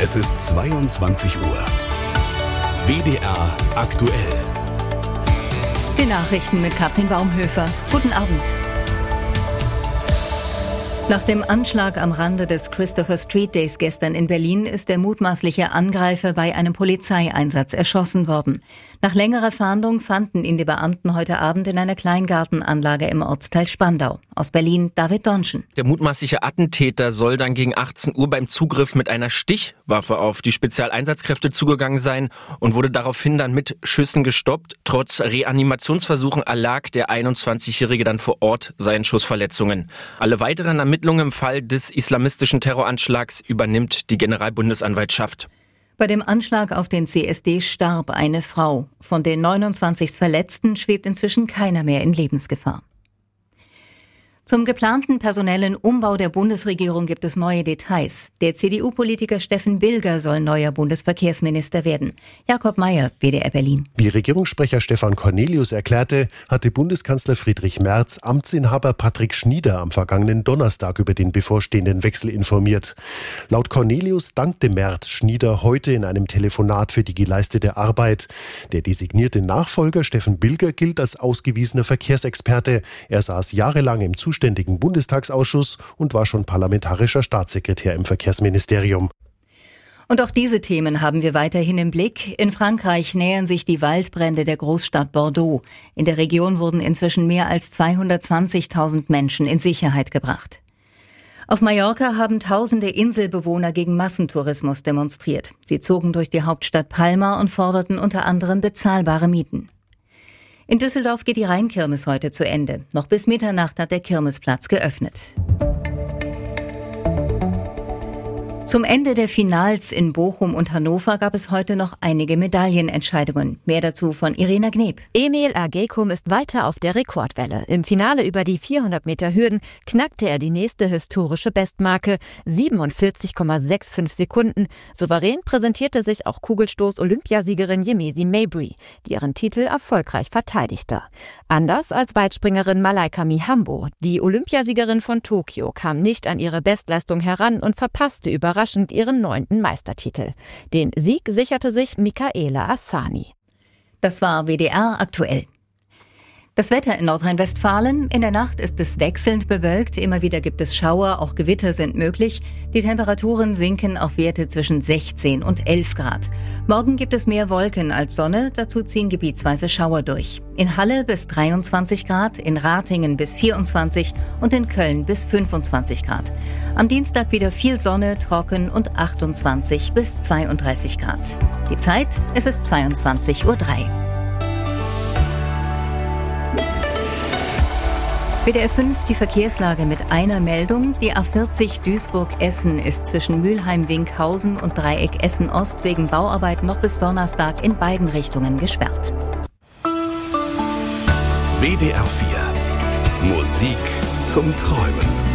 Es ist 22 Uhr. WDR aktuell. Die Nachrichten mit Katrin Baumhöfer. Guten Abend. Nach dem Anschlag am Rande des Christopher Street Days gestern in Berlin ist der mutmaßliche Angreifer bei einem Polizeieinsatz erschossen worden. Nach längerer Fahndung fanden ihn die Beamten heute Abend in einer Kleingartenanlage im Ortsteil Spandau. Aus Berlin David Donschen. Der mutmaßliche Attentäter soll dann gegen 18 Uhr beim Zugriff mit einer Stichwaffe auf die Spezialeinsatzkräfte zugegangen sein und wurde daraufhin dann mit Schüssen gestoppt. Trotz Reanimationsversuchen erlag der 21-Jährige dann vor Ort seinen Schussverletzungen. Alle weiteren Ermittlungen im Fall des islamistischen Terroranschlags übernimmt die Generalbundesanwaltschaft. Bei dem Anschlag auf den CSD starb eine Frau. Von den 29 Verletzten schwebt inzwischen keiner mehr in Lebensgefahr. Zum geplanten personellen Umbau der Bundesregierung gibt es neue Details. Der CDU-Politiker Steffen Bilger soll neuer Bundesverkehrsminister werden. Jakob Mayer, WDR Berlin. Wie Regierungssprecher Stefan Cornelius erklärte, hatte Bundeskanzler Friedrich Merz Amtsinhaber Patrick Schnieder am vergangenen Donnerstag über den bevorstehenden Wechsel informiert. Laut Cornelius dankte Merz Schnieder heute in einem Telefonat für die geleistete Arbeit. Der designierte Nachfolger Steffen Bilger gilt als ausgewiesener Verkehrsexperte. Er saß jahrelang im zuständigen Bundestagsausschuss und war schon parlamentarischer Staatssekretär im Verkehrsministerium. Und auch diese Themen haben wir weiterhin im Blick. In Frankreich nähern sich die Waldbrände der Großstadt Bordeaux. In der Region wurden inzwischen mehr als 220.000 Menschen in Sicherheit gebracht. Auf Mallorca haben tausende Inselbewohner gegen Massentourismus demonstriert. Sie zogen durch die Hauptstadt Palma und forderten unter anderem bezahlbare Mieten. In Düsseldorf geht die Rheinkirmes heute zu Ende. Noch bis Mitternacht hat der Kirmesplatz geöffnet. Zum Ende der Finals in Bochum und Hannover gab es heute noch einige Medaillenentscheidungen. Mehr dazu von Irena Gneb. Emil Agecum ist weiter auf der Rekordwelle. Im Finale über die 400 Meter Hürden knackte er die nächste historische Bestmarke, 47,65 Sekunden. Souverän präsentierte sich auch Kugelstoß-Olympiasiegerin Yemezi Mabry, die ihren Titel erfolgreich verteidigte. Anders als Weitspringerin Malaika Mihambo. Die Olympiasiegerin von Tokio kam nicht an ihre Bestleistung heran und verpasste überraschend ihren 9. Meistertitel. Den Sieg sicherte sich Michaela Assani. Das war WDR aktuell. Das Wetter in Nordrhein-Westfalen. In der Nacht ist es wechselnd bewölkt. Immer wieder gibt es Schauer, auch Gewitter sind möglich. Die Temperaturen sinken auf Werte zwischen 16 und 11 Grad. Morgen gibt es mehr Wolken als Sonne. Dazu ziehen gebietsweise Schauer durch. In Halle bis 23 Grad, in Ratingen bis 24 und in Köln bis 25 Grad. Am Dienstag wieder viel Sonne, trocken und 28 bis 32 Grad. Die Zeit, es ist 22:03 Uhr. WDR 5, die Verkehrslage mit einer Meldung. Die A40 Duisburg-Essen ist zwischen Mülheim-Winkhausen und Dreieck Essen-Ost wegen Bauarbeiten noch bis Donnerstag in beiden Richtungen gesperrt. WDR 4. Musik zum Träumen.